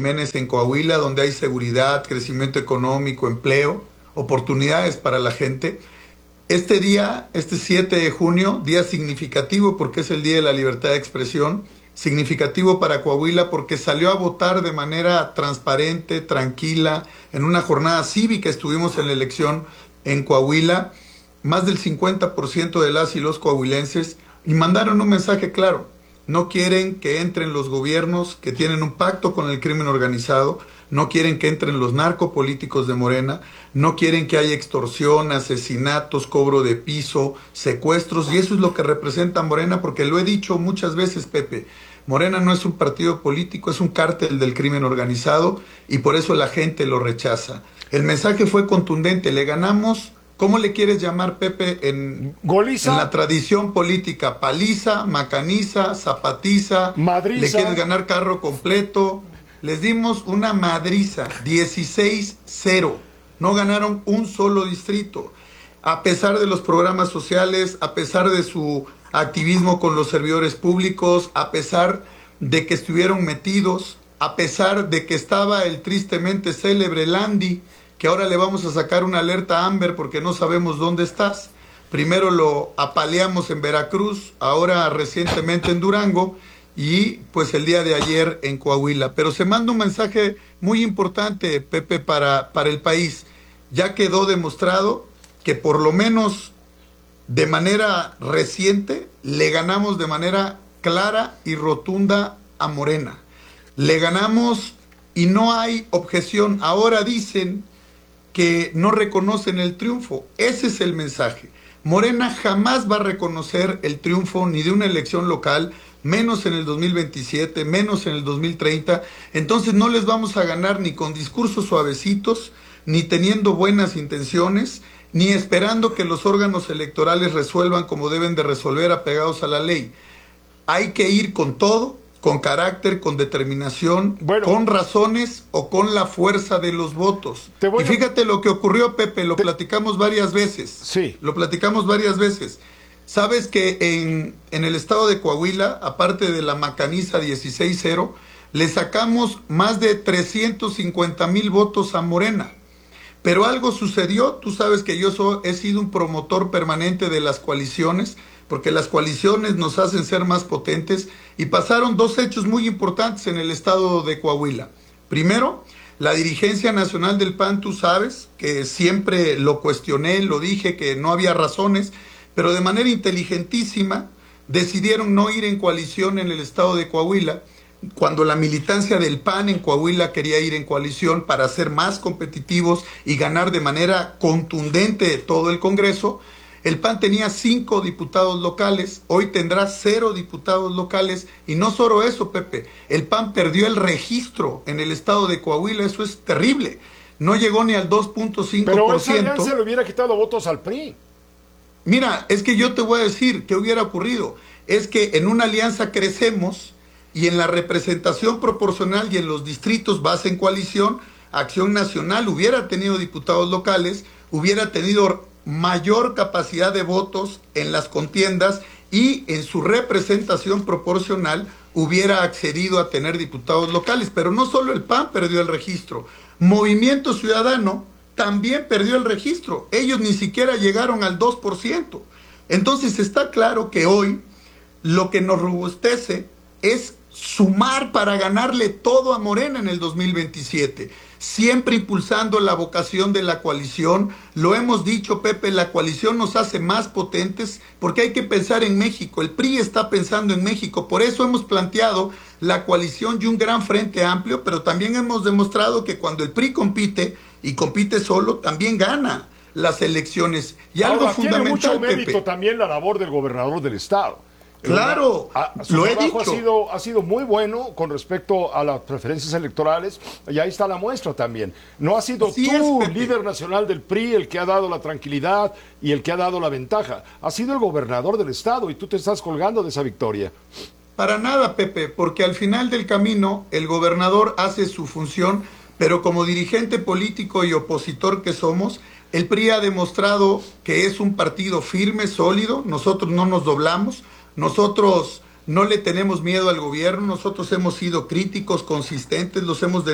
Jiménez en Coahuila, donde hay seguridad, crecimiento económico, empleo, oportunidades para la gente. Este día, este 7 de junio, día significativo porque es el Día de la Libertad de Expresión, significativo para Coahuila porque salió a votar de manera transparente, tranquila, en una jornada cívica. Estuvimos en la elección en Coahuila, más del 50% de las y los coahuilenses, y mandaron un mensaje claro: no quieren que entren los gobiernos que tienen un pacto con el crimen organizado, no quieren que entren los narcopolíticos de Morena, no quieren que haya extorsión, asesinatos, cobro de piso, secuestros, y eso es lo que representa Morena, porque lo he dicho muchas veces, Pepe, Morena no es un partido político, es un cártel del crimen organizado, y por eso la gente lo rechaza. El mensaje fue contundente: le ganamos. ¿Cómo le quieres llamar, Pepe, en la tradición política? Paliza, macaniza, zapatiza, madriza. Le quieres ganar carro completo. Les dimos una madriza, 16-0. No ganaron un solo distrito. A pesar de los programas sociales, a pesar de su activismo con los servidores públicos, a pesar de que estuvieron metidos, a pesar de que estaba el tristemente célebre Landy, que ahora le vamos a sacar una alerta Amber porque no sabemos dónde estás. Primero lo apaleamos en Veracruz, ahora recientemente en Durango y pues el día de ayer en Coahuila. Pero se manda un mensaje muy importante, Pepe, para el país. Ya quedó demostrado que por lo menos de manera reciente le ganamos de manera clara y rotunda a Morena. Le ganamos y no hay objeción. Ahora dicen que no reconocen el triunfo. Ese es el mensaje. Morena jamás va a reconocer el triunfo ni de una elección local, menos en el 2027, menos en el 2030. Entonces no les vamos a ganar ni con discursos suavecitos, ni teniendo buenas intenciones, ni esperando que los órganos electorales resuelvan como deben de resolver, apegados a la ley. Hay que ir con todo, con carácter, con determinación, con razones o con la fuerza de los votos. Y fíjate lo que ocurrió, Pepe, lo platicamos varias veces. Sí. Lo platicamos varias veces. Sabes que en el estado de Coahuila, aparte de la macaniza 16-0, le sacamos más de 350,000 votos a Morena. Pero algo sucedió. Tú sabes que yo he sido un promotor permanente de las coaliciones, porque las coaliciones nos hacen ser más potentes, y pasaron dos hechos muy importantes en el estado de Coahuila. Primero, la dirigencia nacional del PAN, tú sabes que siempre lo cuestioné, lo dije que no había razones, pero de manera inteligentísima decidieron no ir en coalición en el estado de Coahuila, cuando la militancia del PAN en Coahuila quería ir en coalición para ser más competitivos y ganar de manera contundente todo el Congreso. El PAN tenía 5 diputados locales, hoy tendrá 0 diputados locales, y no solo eso, Pepe, el PAN perdió el registro en el estado de Coahuila. Eso es terrible, no llegó ni al 2.5%. Pero esa alianza le hubiera quitado votos al PRI. Mira, es que yo te voy a decir qué hubiera ocurrido. Es que en una alianza crecemos, y en la representación proporcional y en los distritos base en coalición, Acción Nacional hubiera tenido diputados locales, hubiera tenido mayor capacidad de votos en las contiendas, y en su representación proporcional hubiera accedido a tener diputados locales. Pero no solo el PAN perdió el registro, Movimiento Ciudadano también perdió el registro. Ellos ni siquiera llegaron al 2%. Entonces está claro que hoy lo que nos robustece es sumar para ganarle todo a Morena en el 2027, siempre impulsando la vocación de la coalición. Lo hemos dicho, Pepe, la coalición nos hace más potentes porque hay que pensar en México. El PRI está pensando en México, por eso hemos planteado la coalición y un gran frente amplio, pero también hemos demostrado que cuando el PRI compite y compite solo, también gana las elecciones. Y algo fundamental, tiene mucho mérito, Pepe, también la labor del gobernador del estado. Claro, Su lo he trabajo dicho. ha sido muy bueno con respecto a las preferencias electorales, y ahí está la muestra también. No ha sido tú, líder nacional del PRI, el que ha dado la tranquilidad y el que ha dado la ventaja. Ha sido el gobernador del estado, y tú te estás colgando de esa victoria. Para nada, Pepe, porque al final del camino el gobernador hace su función, pero como dirigente político y opositor que somos, el PRI ha demostrado que es un partido firme, sólido. Nosotros no nos doblamos. Nosotros no le tenemos miedo al gobierno, nosotros hemos sido críticos, consistentes, los hemos